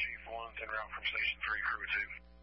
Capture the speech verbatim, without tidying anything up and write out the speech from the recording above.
Chief one, en route from Station three, Crew two.